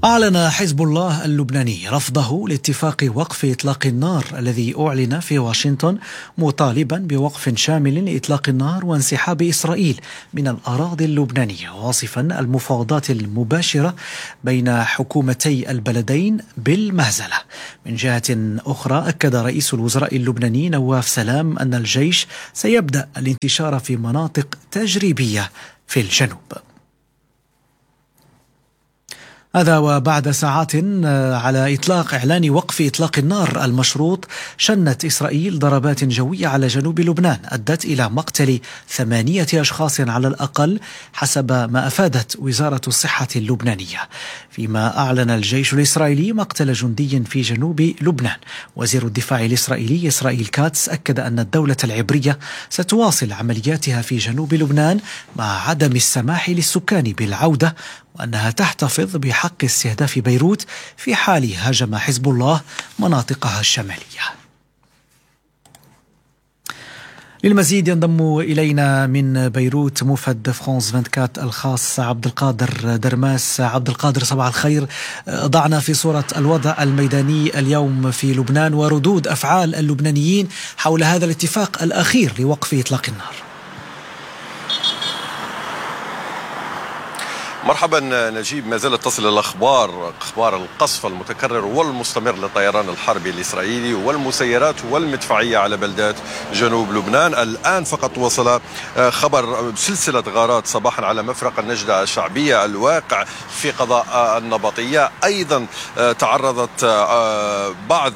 أعلن حزب الله اللبناني رفضه لاتفاق وقف إطلاق النار الذي أعلن في واشنطن، مطالبا بوقف شامل لإطلاق النار وانسحاب إسرائيل من الأراضي اللبنانية، واصفا المفاوضات المباشرة بين حكومتي البلدين بالمهزلة. من جهة أخرى، أكد رئيس الوزراء اللبناني نواف سلام أن الجيش سيبدأ الانتشار في مناطق تجريبية في الجنوب. هذا وبعد ساعات على إعلان وقف إطلاق النار المشروط، شنت إسرائيل ضربات جوية على جنوب لبنان أدت إلى مقتل 8 أشخاص على الأقل حسب ما أفادت وزارة الصحة اللبنانية، فيما أعلن الجيش الإسرائيلي مقتل جندي في جنوب لبنان. وزير الدفاع الإسرائيلي إسرائيل كاتس أكد أن الدولة العبرية ستواصل عملياتها في جنوب لبنان مع عدم السماح للسكان بالعودة، وأنها تحتفظ بحق استهداف بيروت في حال هاجم حزب الله مناطقها الشمالية. للمزيد ينضم إلينا من بيروت موفد فرانس 24 الخاص عبد القادر درماس. عبد القادر، صباح الخير. ضعنا في صورة الوضع الميداني اليوم في لبنان وردود أفعال اللبنانيين حول هذا الاتفاق الأخير لوقف إطلاق النار. مرحبا نجيب. ما زالت تصل الأخبار، أخبار القصف المتكرر والمستمر للطيران الحربي الإسرائيلي والمسيرات والمدفعية على بلدات جنوب لبنان. الآن فقط وصل خبر سلسلة غارات صباحا على مفرق النجدة الشعبية الواقع في قضاء النبطية. أيضا تعرضت بعض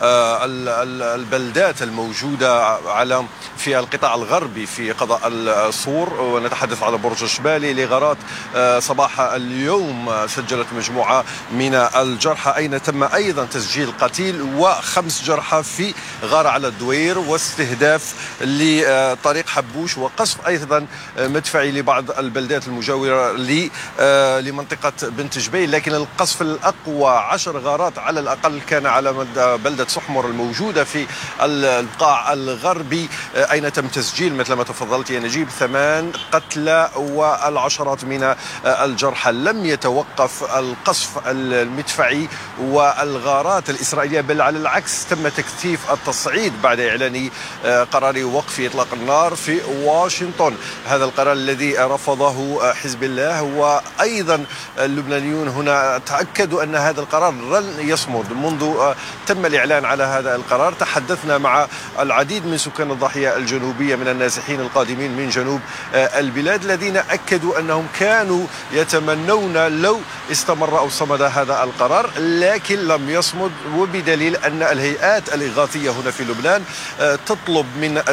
البلدات الموجودة في القطاع الغربي في قضاء الصور، ونتحدث على برج الشبالي، لغارات صباح اليوم سجلت مجموعة من الجرحى، أين تم أيضا تسجيل قتيل و5 جرحى في غارة على الدوير، واستهداف لطريق حبوش، وقصف أيضا مدفعي لبعض البلدات المجاورة لمنطقة بنت جبيل. لكن القصف الأقوى 10 غارات على الأقل كان على بلدة سحمر الموجودة في القاع الغربي، أين تم تسجيل مثل ما تفضلت يا نجيب 8 قتلى والعشرات من الجرحى. لم يتوقف القصف المدفعي والغارات الإسرائيلية، بل على العكس تم تكثيف التصعيد بعد إعلان قرار وقف إطلاق النار في واشنطن. هذا القرار الذي رفضه حزب الله، وأيضا اللبنانيون هنا تأكدوا أن هذا القرار لن يصمد. منذ تم الإعلان على هذا القرار تحدثنا مع العديد من سكان الضاحية الجنوبية من النازحين القادمين من جنوب البلاد، الذين أكدوا أنهم كانوا يتمنون لو استمر أو صمد هذا القرار، لكن لم يصمد، وبدليل أن الهيئات الإغاثية هنا في لبنان تطلب من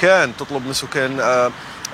سكان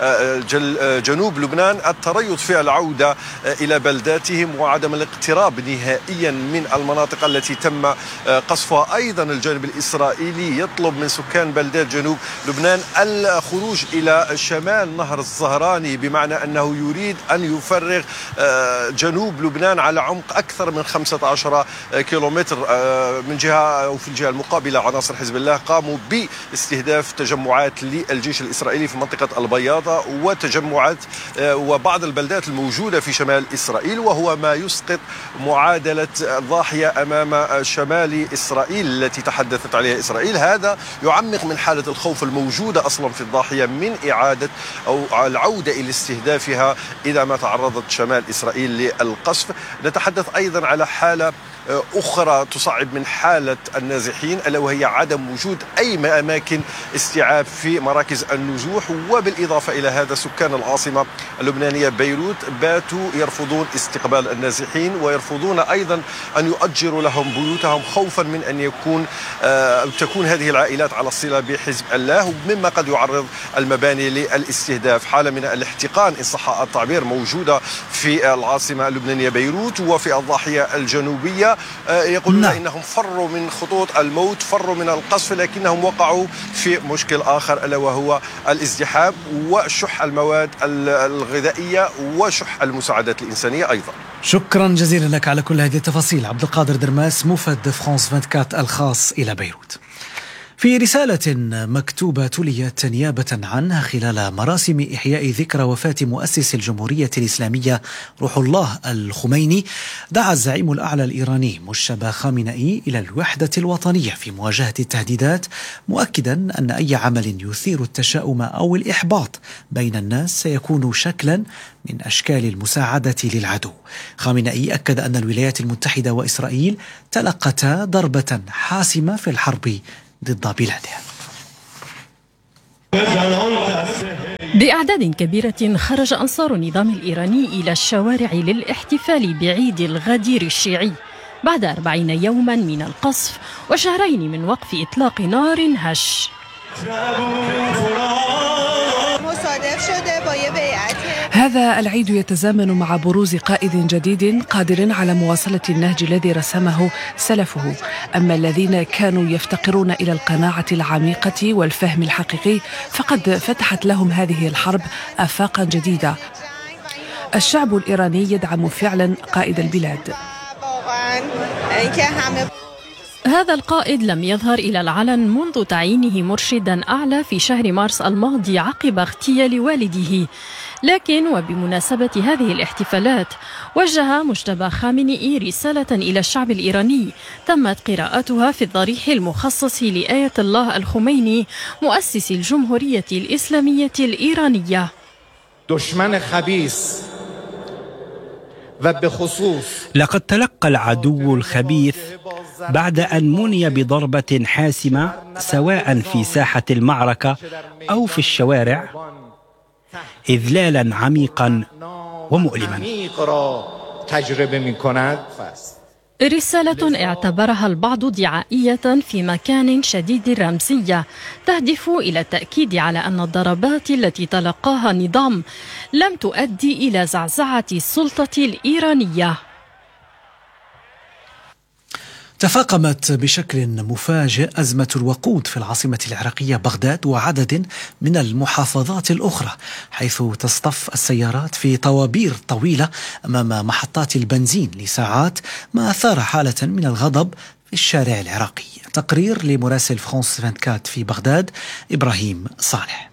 جنوب لبنان التريث في العودة إلى بلداتهم وعدم الاقتراب نهائيا من المناطق التي تم قصفها. أيضا الجانب الإسرائيلي يطلب من سكان بلدات جنوب لبنان الخروج إلى شمال نهر الزهراني، بمعنى أنه يريد أن يفرغ جنوب لبنان على عمق أكثر من 15 كيلومتر. من جهة أو في الجهة المقابلة عناصر حزب الله قاموا باستهداف تجمعات للجيش الإسرائيلي في منطقة البياض وتجمعات وبعض البلدات الموجودة في شمال إسرائيل، وهو ما يسقط معادلة الضاحية أمام شمال إسرائيل التي تحدثت عليها إسرائيل. هذا يعمق من حالة الخوف الموجودة أصلا في الضاحية من إعادة أو العودة إلى استهدافها إذا ما تعرضت شمال إسرائيل للقصف. نتحدث أيضا على حالة أخرى تصعب من حالة النازحين، ألا وهي عدم وجود أي أماكن استيعاب في مراكز النزوح. وبالإضافة إلى هذا سكان العاصمة اللبنانية بيروت باتوا يرفضون استقبال النازحين، ويرفضون أيضا أن يؤجروا لهم بيوتهم خوفا من أن تكون هذه العائلات على الصلة بحزب الله، مما قد يعرض المباني للاستهداف. حالة من الاحتقان إن صح التعبير موجودة في العاصمة اللبنانية بيروت وفي الضاحية الجنوبية. يقولون إنهم فروا من خطوط الموت، فروا من القصف، لكنهم وقعوا في مشكل آخر، ألا وهو الازدحام وشح المواد الغذائية وشح المساعدات الإنسانية أيضا. شكرا جزيلا لك على كل هذه التفاصيل عبد القادر درماس موفد فرانس 24 الخاص إلى بيروت. في رسالة مكتوبة تليت نيابة عنه خلال مراسم إحياء ذكرى وفاة مؤسس الجمهورية الإسلامية روح الله الخميني، دعا الزعيم الأعلى الإيراني مجتبى خامنئي إلى الوحدة الوطنية في مواجهة التهديدات، مؤكدا أن أي عمل يثير التشاؤم أو الإحباط بين الناس سيكون شكلا من أشكال المساعدة للعدو. خامنئي أكد أن الولايات المتحدة وإسرائيل تلقتا ضربة حاسمة في الحرب ضد بلادها. بأعداد كبيرة خرج أنصار النظام الإيراني إلى الشوارع للاحتفال بعيد الغدير الشيعي بعد 40 يوما من القصف وشهرين من وقف إطلاق نار هش. هذا العيد يتزامن مع بروز قائد جديد قادر على مواصلة النهج الذي رسمه سلفه. أما الذين كانوا يفتقرون إلى القناعة العميقة والفهم الحقيقي فقد فتحت لهم هذه الحرب آفاقا جديدة. الشعب الإيراني يدعم فعلا قائد البلاد. هذا القائد لم يظهر إلى العلن منذ تعيينه مرشدا أعلى في شهر مارس الماضي عقب اغتيال والده، لكن وبمناسبة هذه الاحتفالات وجه مجتبى خامنئي رسالة إلى الشعب الإيراني تمت قراءتها في الضريح المخصص لآية الله الخميني مؤسس الجمهورية الإسلامية الإيرانية. دشمن خبيث لقد تلقى العدو الخبيث بعد أن مني بضربة حاسمة سواء في ساحة المعركة أو في الشوارع إذلالا عميقا ومؤلما. رسالة اعتبرها البعض دعائية في مكان شديد الرمزية تهدف إلى التأكيد على أن الضربات التي تلقاها النظام لم تؤدي إلى زعزعة السلطة الإيرانية. تفاقمت بشكل مفاجئ أزمة الوقود في العاصمة العراقية بغداد وعدد من المحافظات الأخرى، حيث تصطف السيارات في طوابير طويلة أمام محطات البنزين لساعات، ما أثار حالة من الغضب في الشارع العراقي. تقرير لمراسل فرانس 24 في بغداد إبراهيم صالح.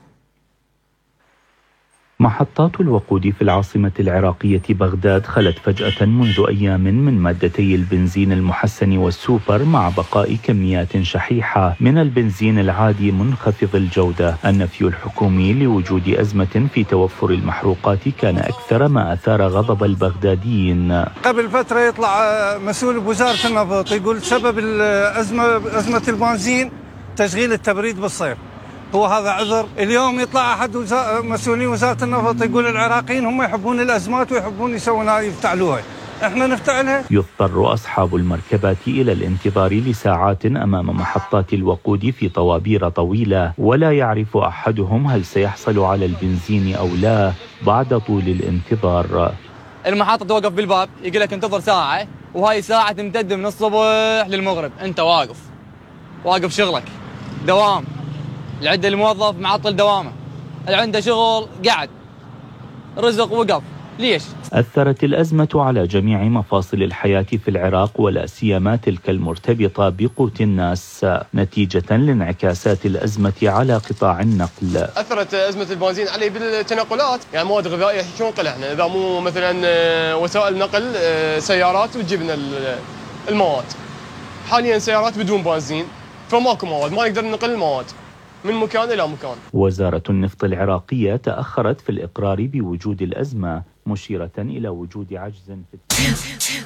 محطات الوقود في العاصمة العراقية بغداد خلت فجأة منذ أيام من مادتي البنزين المحسن والسوبر، مع بقاء كميات شحيحة من البنزين العادي منخفض الجودة. النفي الحكومي لوجود أزمة في توفر المحروقات كان أكثر ما أثار غضب البغداديين. قبل فترة يطلع مسؤول بوزارة النفط يقول سبب أزمة البنزين تشغيل التبريد بالصيف، هو هذا عذر؟ اليوم يطلع أحد مسؤولين وزارة النفط يقول العراقيين هم يحبون الأزمات ويحبون يسوونها يفتعلوها، احنا نفتعلها؟ يضطر أصحاب المركبات إلى الانتظار لساعات أمام محطات الوقود في طوابير طويلة، ولا يعرف أحدهم هل سيحصل على البنزين أو لا بعد طول الانتظار. المحطة توقف بالباب يقول لك انتظر ساعة، وهاي ساعة تمتد من الصبح للمغرب، انت واقف شغلك دوام. العد الموظف معطل دوامه، اللي عنده شغل قاعد، رزق وقف. ليش؟ أثرت الأزمة على جميع مفاصل الحياة في العراق، ولا سيما تلك المرتبطة بقوت الناس، نتيجة لانعكاسات الأزمة على قطاع النقل. أثرت أزمة البنزين عليه بالتنقلات، يعني مواد غذائية شو نقل احنا إذا مو مثلا وسائل نقل سيارات وتجيب لنا المواد. حاليا سيارات بدون بنزين، فماكو مواد، ما نقدر ننقل المواد من مكان إلى مكان. وزارة النفط العراقية تأخرت في الإقرار بوجود الأزمة، مشيرة إلى وجود عجز في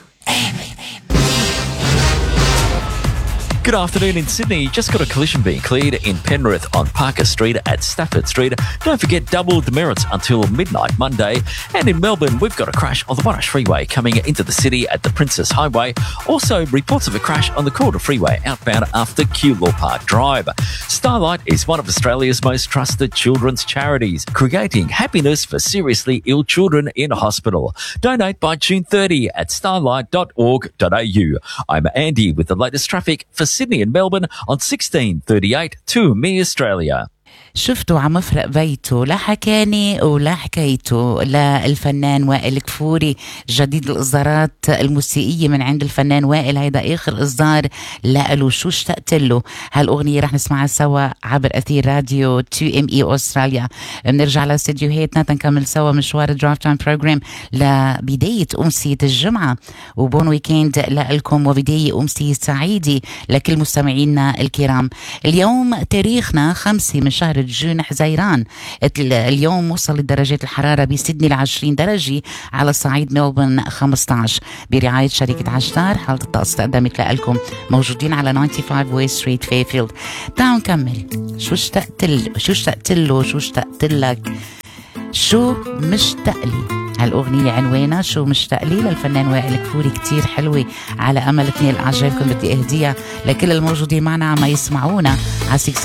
Good afternoon in Sydney. Just got a collision being cleared in Penrith on Parker Street at Stafford Street. Don't forget double demerits until midnight Monday. And in Melbourne, we've got a crash on the Monash Freeway coming into the city at the Princess Highway. Also, reports of a crash on the Calder Freeway outbound after Keilor Park Drive. Starlight is one of Australia's most trusted children's charities, creating happiness for seriously ill children in hospital. Donate by June 30 at starlight.org.au. I'm Andy with the latest traffic for Sydney and Melbourne on 1638 to Me Australia. شفته عم يفرق بيته، لا حكاني ولا حكيته للفنان وائل كفوري. جديد الإصدارات الموسيقية من عند الفنان وائل، هيدا آخر إصدار لقلو شو اشتقت له. هالأغنية رح نسمعها سوا عبر أثير راديو 2ME أستراليا. بنرجع لاستديوهاتنا تنكمل سوا مشوار درايف تايم بروجرام لبداية أمسية الجمعة، وبون ويكند لكم وبداية أمسية سعيدة لكل مستمعينا الكرام. اليوم تاريخنا 5 من شهر جون حزيران. اليوم وصلت درجات الحرارة بسيدني 20 درجة، على صعيد ملبورن 15. برعاية شركة عشتار حالة الطقس تقدمت لكم، موجودين على 95 ويست ستريت فيفيلد. تعالوا نكمل. شو اشتقت له شو اشتقت لك، شو مشتاق لي. هالأغنية عنوانها شو مشتاق لي للفنان وائل كفوري، كتير حلوة، على أمل تنال إعجابكم. بدي أهديها لكل الموجودين معنا عم يسمعونا على